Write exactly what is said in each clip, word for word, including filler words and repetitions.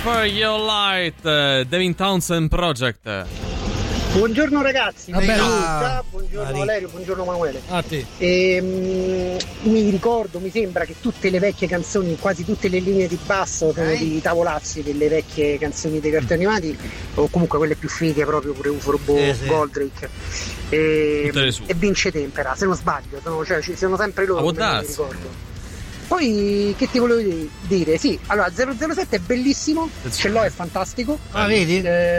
For Your Light, Devin Townsend Project. Buongiorno ragazzi, Vabbè, ah, buongiorno Mari. Valerio, buongiorno Emanuele. A te. E, mm, mi ricordo, mi sembra che tutte le vecchie canzoni, quasi tutte le linee di basso sono di Tavolazzi, delle vecchie canzoni dei cartoni animati, o comunque quelle più fighe, proprio pure U F O Robot, Eh, sì. Goldrake e, Tutte le sue. e Vince Tempera, se non sbaglio, sono, cioè, ci sono sempre loro, Ah, può come mi darsi. ricordo. Poi che ti volevo di- dire? Sì, allora zero zero sette è bellissimo, ce l'ho, è fantastico. Ah, vedi?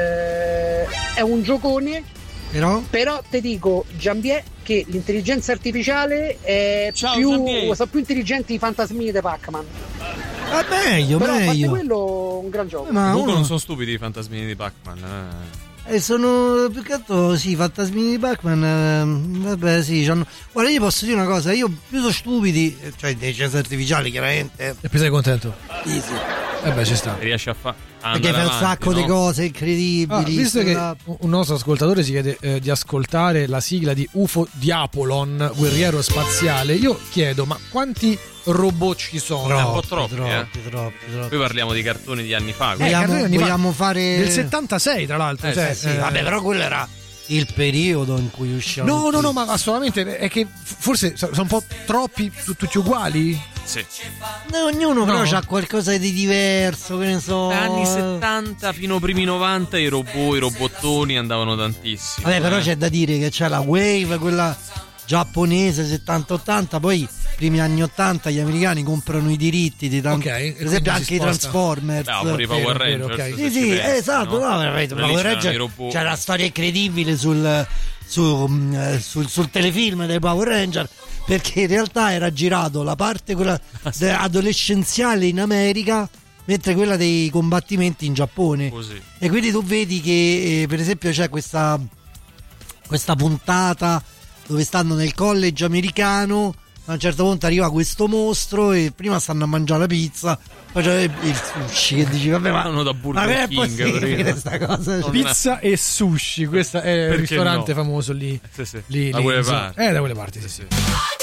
Eh, è un giocone. Però? Però ti dico, Giambiè, che l'intelligenza artificiale è Ciao, più, Giambiè. sono più intelligenti i fantasmini di Pac-Man. Ah, meglio, Però a parte meglio. quello, un gran gioco. Eh, ma Comunque uno- non sono stupidi i fantasmini di Pac-Man. Eh. Eh, sono più che altro, sì, fantasmini di Pac-Man. ehm, vabbè, sì, c'hanno... Guarda, io posso dire una cosa, io più sono stupidi, eh, cioè intelligenza artificiale, chiaramente. E più sei contento? Sì, sì. Eh beh, ci sta. Riesce a fare. Perché fai un sacco di cose incredibili. Ah, visto che sta- un nostro ascoltatore si chiede eh, di ascoltare la sigla di U F O Diapolon, guerriero spaziale, io chiedo, ma quanti robot ci sono? un po' Troppi, troppi, troppi, eh. troppi, troppi. Poi parliamo di cartoni di anni fa. Eh, quindi- Vogliamo, cartoni animati. vogliamo fare... Del settantasei, tra l'altro. Eh, cioè, sì, Sì, eh, vabbè, però quello era il periodo in cui uscivano. No, no, tutti. no, ma assolutamente è che f- forse so- sono un po' troppi, tu- tutti uguali. Sì. Eh, ognuno però No. ha qualcosa di diverso, che ne so. Anni settanta fino ai primi novanta i robot, i robottoni andavano tantissimo. Vabbè, però eh. c'è da dire che c'è la wave, quella giapponese settanta ottanta, poi primi anni ottanta gli americani comprano i diritti di tanti, Ok, e per quindi esempio si anche i sposta. Transformers. Beh, pure i Vero, Power vero, Rangers. ok. se Sì, ci sì, pensi, esatto, no, veramente, Quelli Power c'erano Ranger- i robot. c'è una storia incredibile sul, su, mm, sul, sul telefilm dei Power Ranger, perché in realtà era girato la parte quella de- adolescenziale in America, mentre quella dei combattimenti in Giappone. Così. E quindi tu vedi che eh, per esempio c'è questa questa puntata dove stanno nel college americano, a un certo punto arriva questo mostro e prima stanno a mangiare la pizza, poi c'è il il sushi che dici vabbè, ma, Vanno da ma Burger com'è King, possibile prima. questa cosa? Non- Pizza e sushi, questo è il Perché ristorante no? famoso lì. Sì, sì. lì Da lì, quelle insomma. parti. Eh, da quelle parti, sì, sì.